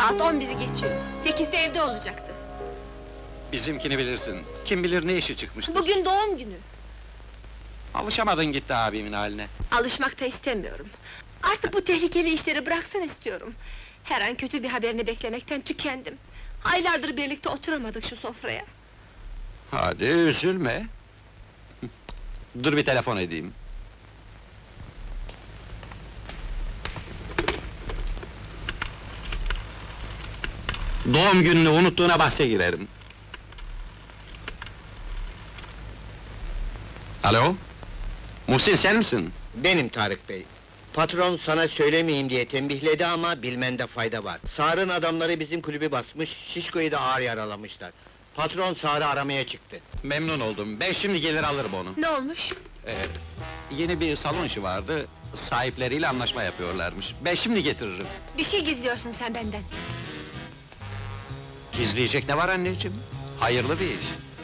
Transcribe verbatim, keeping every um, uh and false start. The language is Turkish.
Saat on biri geçiyor. Sekizde evde olacaktı. Bizimkini bilirsin. Kim bilir ne işi çıkmıştır. Bugün doğum günü. Alışamadın gitti abimin haline. Alışmak da istemiyorum. Artık bu tehlikeli işleri bıraksın istiyorum. Her an kötü bir haberini beklemekten tükendim. Aylardır birlikte oturamadık şu sofraya. Hadi üzülme. Dur bir telefon edeyim. Doğum gününü unuttuğuna bahse girerim. Alo? Muhsin sen misin? Benim Tarık Bey. Patron sana söylemeyin diye tembihledi ama bilmende fayda var. Sağır'ın adamları bizim kulübü basmış, Şişko'yu da ağır yaralamışlar. Patron Sağır'ı aramaya çıktı. Memnun oldum. Ben şimdi gelir alırım onu. Ne olmuş? Ee, yeni bir salon işi vardı. Sahipleriyle anlaşma yapıyorlarmış. Ben şimdi getiririm. Bir şey gizliyorsun sen benden. Gizleyecek ne var anneciğim? Hayırlı bir iş.